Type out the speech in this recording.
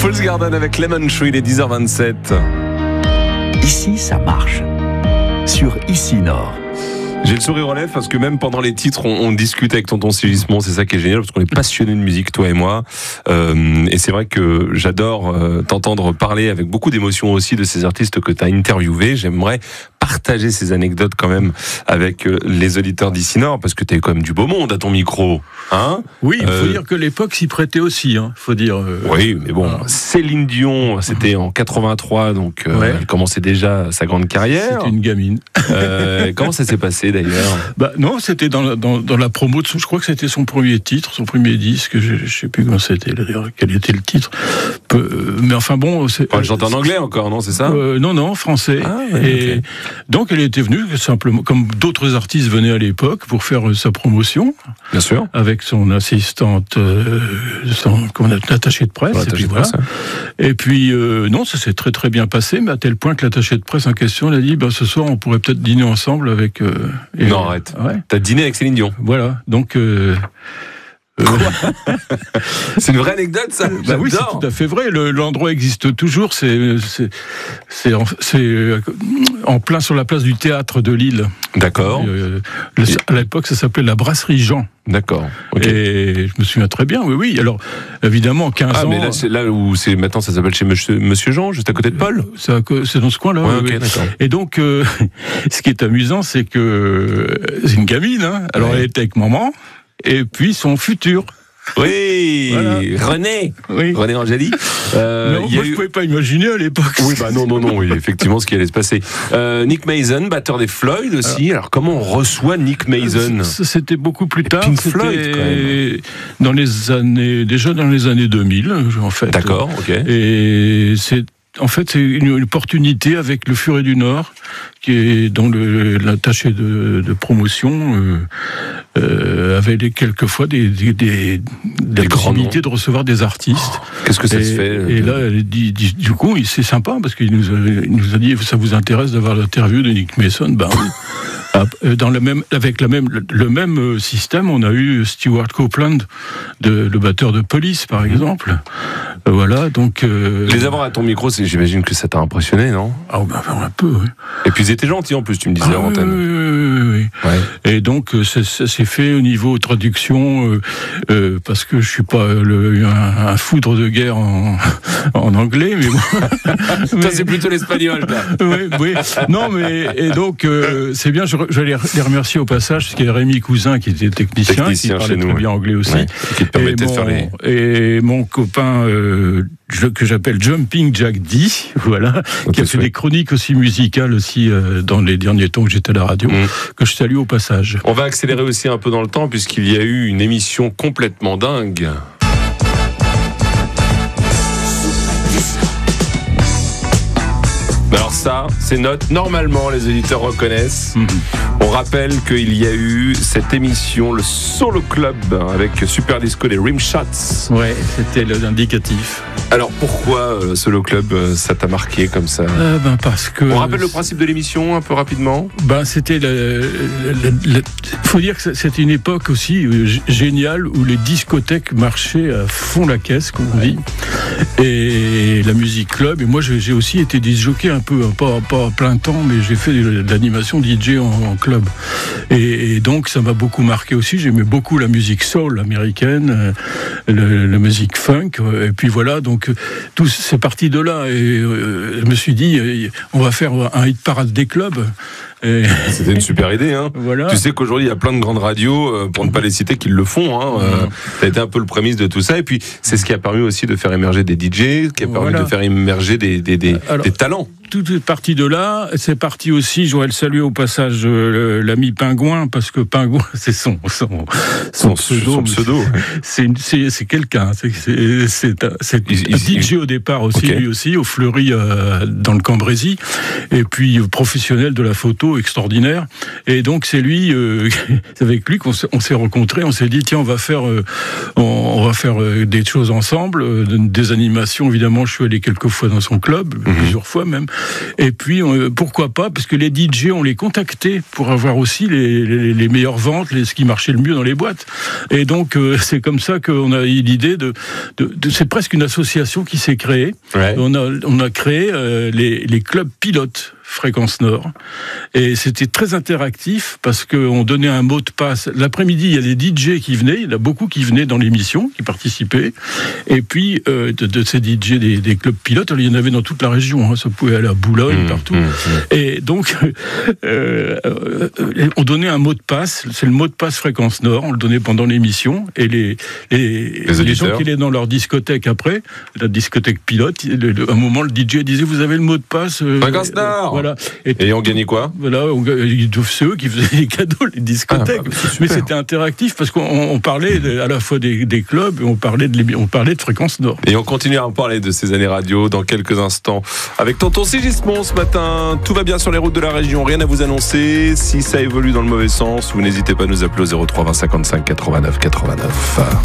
Fool's Garden avec Lemon Tree, il est 10h27. Ici, ça marche. Sur Ici Nord. J'ai le sourire aux lèvres parce que même pendant les titres, on discute avec Tonton Sigismond. C'est ça qui est génial parce qu'on est passionnés de musique, toi et moi. Et c'est vrai que j'adore t'entendre parler avec beaucoup d'émotion aussi de ces artistes que tu as interviewés. J'aimerais partager ces anecdotes quand même avec les auditeurs d'Ici Nord parce que tu as quand même du beau monde à ton micro. Hein, oui, il faut dire que l'époque s'y prêtait aussi. Faut dire. Oui, mais bon, Céline Dion, c'était en 83, donc elle commençait déjà sa grande carrière. C'était une gamine. Comment ça s'est passé d'ailleurs? Non, c'était dans la promo, je crois que c'était son premier titre, son premier disque, je sais plus comment c'était, d'ailleurs, quel était le titre. Mais enfin bon... Elle chante en anglais encore, non, c'est ça? Non, français. Ah, ouais, et okay. Donc elle était venue simplement, comme d'autres artistes venaient à l'époque, pour faire sa promotion. Bien sûr. Avec son assistante, l'attaché de presse. Ouais, et puis voilà. Et puis, non, ça s'est très très bien passé, mais à tel point que l'attaché de presse en question, elle a dit, ce soir, on pourrait peut-être dîner ensemble avec... non, arrête. Ouais. T'as dîné avec Céline Dion. Voilà, donc... C'est une vraie anecdote, ça. Oui, c'est tout à fait vrai. L'endroit existe toujours. C'est en plein sur la place du théâtre de Lille. D'accord. À l'époque, ça s'appelait la Brasserie Jean. D'accord. Okay. Et je me souviens très bien. Oui. Alors, évidemment, 15 ans. Mais là, c'est là où c'est maintenant, ça s'appelle chez Monsieur Jean, juste à côté de Paul. C'est dans ce coin-là. Ouais, okay, d'accord. Et donc, ce qui est amusant, c'est que c'est une gamine. Alors, elle était avec maman. Et puis son futur. Oui, voilà. René Angeli. Je ne pouvais pas imaginer à l'époque. Oui, oui, effectivement, ce qui allait se passer. Nick Mason, batteur des Floyd aussi. Alors, comment on reçoit Nick Mason? C'était beaucoup plus tard. Pink Floyd, quand même. Déjà dans les années 2000, en fait. D'accord, ok. Et c'est une opportunité avec le Furet du Nord, dont l'attaché de promotion avait quelquefois des possibilités de recevoir des artistes. Qu'est-ce que ça se fait? Et là, elle dit, du coup, c'est sympa parce qu'il nous a dit, ça vous intéresse d'avoir l'interview de Nick Mason? Ben oui. Avec le même système, on a eu Stewart Copeland, le batteur de Police, par exemple. Voilà, donc... Les avoir à ton micro, j'imagine que ça t'a impressionné, non? Un peu, oui. Et puis ils étaient gentils en plus, tu me disais en antenne. Oui. Ouais. Et donc ça s'est fait au niveau traduction, parce que je suis pas un foudre de guerre en anglais, mais bon. Toi, c'est plutôt l'espagnol, là. Oui. Non, mais et donc c'est bien. Je les remercier au passage, parce qu'il y a Rémi Cousin qui était technicien qui parlait très bien anglais aussi, qui te permettait de faire les... Et mon copain que j'appelle Jumping Jack D, voilà, qui a fait des chroniques aussi musicales aussi dans les derniers temps que j'étais à la radio, que je salue au passage. On va accélérer aussi un peu dans le temps puisqu'il y a eu une émission complètement dingue. Alors ça, ces notes, normalement, les auditeurs reconnaissent. On rappelle qu'il y a eu cette émission, le Solo Club, avec Super Disco des Rimshots. Ouais, c'était l'indicatif. Alors pourquoi Solo Club, ça t'a marqué comme ça? Parce que... On rappelle le principe de l'émission un peu rapidement. C'était faut dire que c'était une époque aussi géniale où les discothèques marchaient à fond la caisse, comme on dit, et la musique club. Et moi, j'ai aussi été disjockey un peu, pas à plein temps, mais j'ai fait de l'animation DJ en club. Et donc, ça m'a beaucoup marqué aussi. J'aimais beaucoup la musique soul américaine, la musique funk. Et puis voilà, donc tout c'est parti de là. Et je me suis dit, on va faire un hit parade des clubs. C'était une super idée, hein. Voilà. Tu sais qu'aujourd'hui il y a plein de grandes radios, pour ne pas les citer, qui le font, hein. Ça a été un peu le prémisse de tout ça, et puis c'est ce qui a permis aussi de faire émerger des DJ, qui a permis de faire émerger des talents. Tout est parti de là. C'est parti aussi, je voudrais le saluer au passage, l'ami Pingouin, parce que Pingouin, c'est son pseudo. C'est quelqu'un. C'est un DJ au départ aussi, lui aussi, au Fleury, dans le Cambrésis, et puis professionnel de la photo extraordinaire. Et donc c'est lui, c'est avec lui qu'on s'est rencontrés. On s'est dit tiens, on va faire des choses ensemble, des animations. Évidemment, je suis allé quelques fois dans son club, plusieurs fois même. Et puis, pourquoi pas, parce que les DJ, on les contactait pour avoir aussi les meilleures ventes, ce qui marchait le mieux dans les boîtes. Et donc, c'est comme ça qu'on a eu l'idée c'est presque une association qui s'est créée. Ouais. On a créé les clubs pilotes Fréquence Nord. Et c'était très interactif parce qu'on donnait un mot de passe. L'après-midi, il y a des DJ qui venaient, il y en a beaucoup qui venaient dans l'émission, qui participaient. Et puis, de ces DJ des clubs pilotes, il y en avait dans toute la région. Ça pouvait aller à Boulogne, partout. Et donc, on donnait un mot de passe. C'est le mot de passe Fréquence Nord. On le donnait pendant l'émission. Et les gens qui allaient dans leur discothèque après, la discothèque pilote, à un moment, le DJ disait, vous avez le mot de passe Fréquence Nord. Voilà. Et on gagnait quoi ? Voilà, c'est eux qui faisaient les cadeaux, les discothèques. Mais c'était interactif parce qu'on parlait à la fois des clubs et on parlait de Fréquence Nord. Et on continue à en parler de ces années radio dans quelques instants avec tonton Sigismond ce matin. Tout va bien sur les routes de la région, rien à vous annoncer. Si ça évolue dans le mauvais sens, vous n'hésitez pas à nous appeler au 03 20 55 89 89.